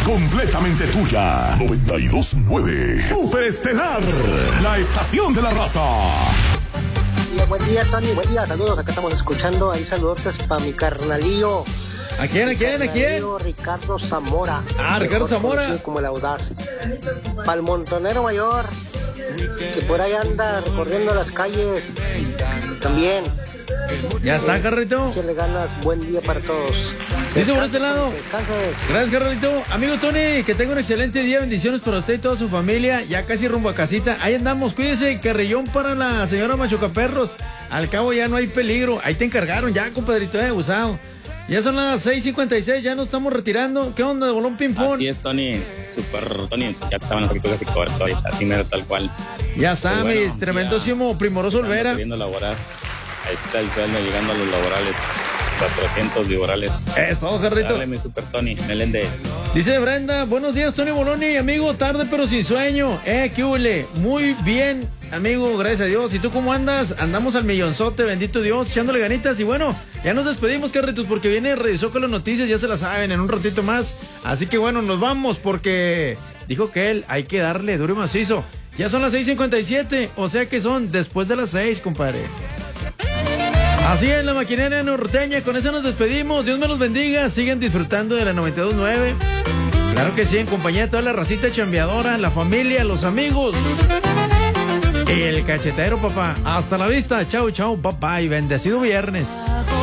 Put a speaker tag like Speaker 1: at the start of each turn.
Speaker 1: completamente tuya. 92.9 Superestelar, la estación de la raza.
Speaker 2: Buen día, Tony, buen día, saludos, acá estamos escuchando, ahí saludos para mi carnalillo.
Speaker 3: ¿A quién?
Speaker 2: Ricardo Zamora.
Speaker 3: Ricardo Zamora.
Speaker 2: Como el audaz. Para el montonero mayor, que por ahí anda recorriendo las calles, también.
Speaker 3: Ya está, Carrito.
Speaker 2: Si le ganas, buen día para todos.
Speaker 3: Dice por este lado.
Speaker 2: Descanses.
Speaker 3: Gracias, Carrito. Amigo Tony, que tenga un excelente día. Bendiciones para usted y toda su familia. Ya casi rumbo a casita. Ahí andamos. Cuídese. Carrillón para la señora Machucaperros. Al cabo ya no hay peligro. Ahí te encargaron ya, compadrito, abusado. Ya son las 6:56, ya nos estamos retirando. ¿Qué onda, de bolón ping-pong?
Speaker 4: Así es, Tony, super Tony, ya te saben un poquito casi coberto, así mero tal cual.
Speaker 3: Ya está,
Speaker 4: pues bueno,
Speaker 3: mi tremendísimo Primoroso Olvera.
Speaker 4: Queriendo laborar, ahí está el sueldo llegando a los laborales, 400 laborales.
Speaker 3: Es todo, Jarrito.
Speaker 4: Dale, mi super Tony, Meléndez.
Speaker 3: Dice Brenda, buenos días, Tony Boloni, amigo, tarde pero sin sueño. ¿Qué huele? Muy bien, amigo, gracias a Dios. ¿Y tú cómo andas? Andamos al millonzote, bendito Dios, echándole ganitas. Y bueno, ya nos despedimos, Carritos, porque viene Radio Zócalo Noticias, ya se la saben, en un ratito más. Así que bueno, nos vamos porque dijo que él hay que darle duro y macizo. Ya son las 6:57, o sea que son después de las 6, compadre. Así es, la maquinaria norteña, con eso nos despedimos. Dios me los bendiga, sigan disfrutando de la 92.9. Claro que sí, en compañía de toda la racita chambeadora, la familia, los amigos. Y el cachetero, papá. Hasta la vista, chau, chau, papá, y bendecido viernes.